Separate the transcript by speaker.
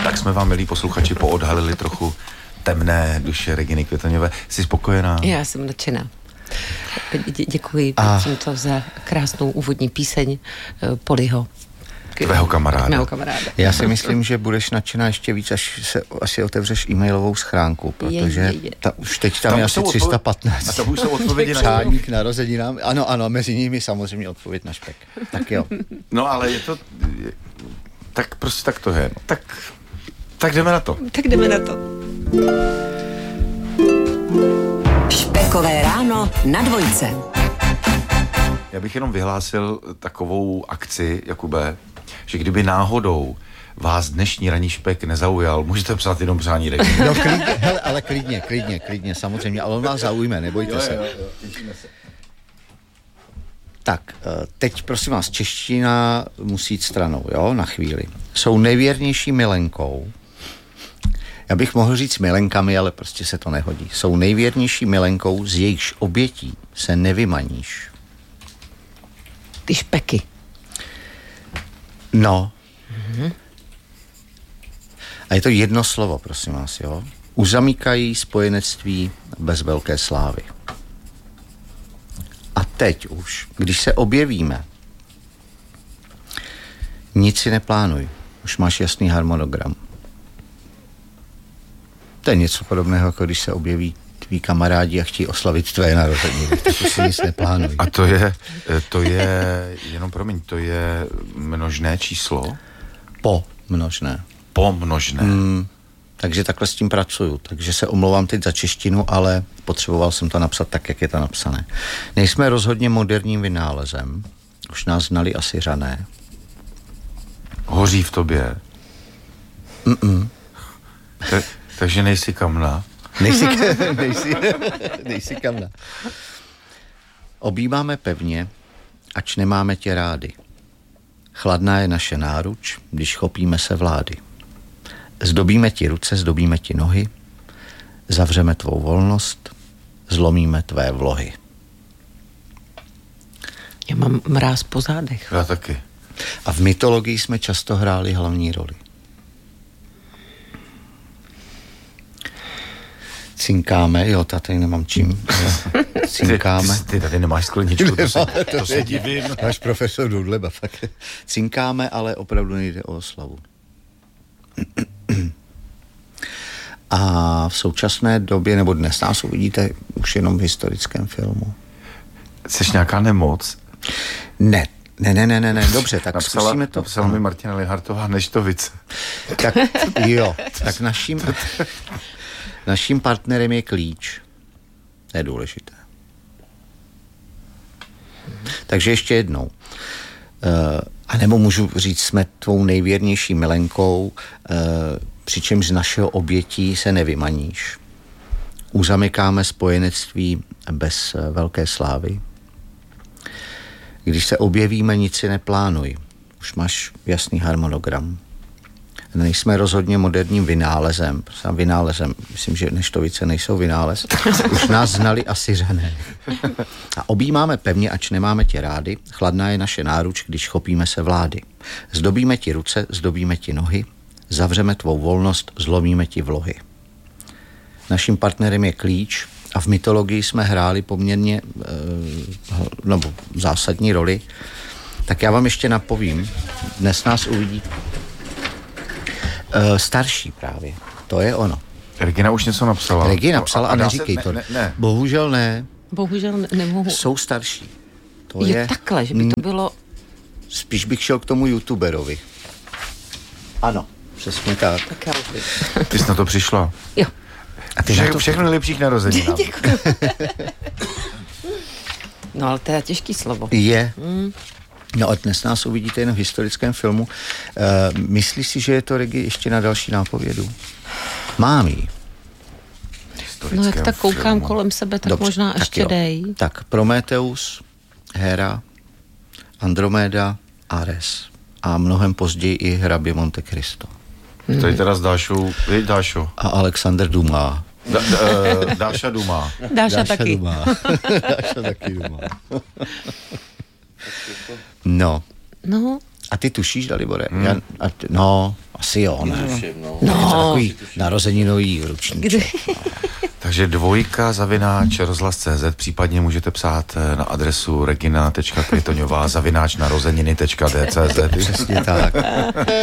Speaker 1: Tak jsme vám, milí posluchači, poodhalili trochu temné duše Reginy Květoňové. Jsi spokojená?
Speaker 2: Já jsem nadšená. Děkuji tímto za krásnou úvodní píseň Poliho.
Speaker 1: Tvého kamaráda.
Speaker 2: Mého kamaráda.
Speaker 3: Já si myslím, že budeš nadšená ještě víc, až otevřeš e-mailovou schránku, protože už teď tam je asi 315.
Speaker 1: A to už jsou odpovědi na
Speaker 3: přání k narozeninám. Ano, mezi nimi samozřejmě odpověď na špek. Tak jo.
Speaker 1: No ale je to... Tak prostě tak to je. No, tak jdeme na to.
Speaker 2: Tak jdeme na to.
Speaker 4: Špekové ráno na dvojce.
Speaker 1: Já bych jenom vyhlásil takovou akci, Jakube, že kdyby náhodou vás dnešní ranní špek nezaujal, můžete psát jenom přání Reginy.
Speaker 3: No klidně, hele, ale klidně, samozřejmě, ale on vás zaujme, nebojte se.
Speaker 1: Jo, těšíme se.
Speaker 3: Tak, teď prosím vás, čeština musí jít stranou, jo, na chvíli. Jsou nejvěrnější milenkou. Já bych mohl říct milenkami, ale prostě se to nehodí. Jsou nejvěrnější milenkou, z jejichž obětí se nevymaníš.
Speaker 2: Ty špeky.
Speaker 3: No. A je to jedno slovo, prosím vás, jo. Uzamykají spojenectví bez velké slávy. A teď už, když se objevíme, nic si neplánuj. Už máš jasný harmonogram. To je něco podobného, jako když se objeví tví kamarádi a chtějí oslavit tvé narozeniny. Tak už si nic neplánuj.
Speaker 1: A to je, jenom promiň, to je množné číslo?
Speaker 3: Pomnožné.
Speaker 1: Pomnožné.
Speaker 3: Takže takhle s tím pracuju. Takže se omlouvám teď za češtinu, ale potřeboval jsem to napsat tak, jak je to napsané. Nejsme rozhodně moderním vynálezem. Už nás znali Asyřané.
Speaker 1: Hoří v tobě. Takže nejsi kamna.
Speaker 3: Nejsi kamna. Objímáme pevně, ač nemáme tě rádi. Chladná je naše náruč, když chopíme se vlády. Zdobíme ti ruce, zdobíme ti nohy, zavřeme tvou volnost, zlomíme tvé vlohy.
Speaker 2: Já mám mráz po zádech.
Speaker 1: Já taky.
Speaker 3: A v mytologii jsme často hráli hlavní roli. Cinkáme, jo, tady nemám čím. Cinkáme.
Speaker 1: Ty tady nemáš skleničku, to se divím.
Speaker 3: Náš profesor Dudleba, fakt. Cinkáme, ale opravdu nejde o oslavu. A v současné době, nebo dnes nás uvidíte už jenom v historickém filmu.
Speaker 1: Jseš nějaká nemoc?
Speaker 3: Ne, dobře, tak zkusíme to.
Speaker 1: Napsala mi Martina Lihartová Neštovice.
Speaker 3: Tak jo, tak naším partnerem je klíč. To je důležité. Takže ještě jednou. A nebo můžu říct, jsme tvou nejvěrnější milenkou, přičemž z našeho obětí se nevymaníš. Uzamykáme spojenectví bez velké slávy. Když se objevíme, nic si neplánuj. Už máš jasný harmonogram. Nejsme rozhodně moderním vynálezem. Myslím, že Neštovice nejsou vynález. Už nás znali Asyřané. A objímáme pevně, ač nemáme tě rádi. Chladná je naše náruč, když chopíme se vlády. Zdobíme ti ruce, zdobíme ti nohy. Zavřeme tvou volnost, zlomíme ti vlohy. Naším partnerem je klíč a v mytologii jsme hráli poměrně zásadní roli. Tak já vám ještě napovím. Dnes nás uvidí starší právě. To je ono.
Speaker 1: Regina už něco napsala.
Speaker 3: Regina napsala a neříkej to.
Speaker 1: Ne.
Speaker 3: Bohužel ne.
Speaker 2: Bohužel nemohu.
Speaker 3: Jsou starší. To
Speaker 2: je takhle, že by to bylo...
Speaker 3: Spíš bych šel k tomu youtuberovi. Ano, přesně tak.
Speaker 2: Tak já už.
Speaker 1: Ty jsi na to přišla.
Speaker 2: Jo.
Speaker 1: A ty všechno nejlepších narozenin.
Speaker 2: Děkuji. No ale to je těžký slovo.
Speaker 3: Je. No a dnes nás uvidíte jen v historickém filmu. Myslíš si, že je to Regi ještě na další nápovědu? Mám jí.
Speaker 2: No jak tak koukám filmu kolem sebe, tak dobře, možná tak ještě dej.
Speaker 3: Tak Prometheus, Hera, Andromeda, Ares a mnohem později i hrabě Monte Cristo.
Speaker 1: To je teda s Dášou. Dášo.
Speaker 3: A Alexander Dumas.
Speaker 1: Dáša Dumas.
Speaker 2: Dáša taky.
Speaker 3: Dáša taky Dumas. No.
Speaker 2: No.
Speaker 3: A ty tušíš, Dalibore? Asi jo, ne?
Speaker 2: No.
Speaker 3: Takový narozeninový ručníček.
Speaker 1: Takže 2@rozhlas.cz, případně můžete psát na adresu regina.květoňová @narozeniny.cz.
Speaker 3: Přesně tak.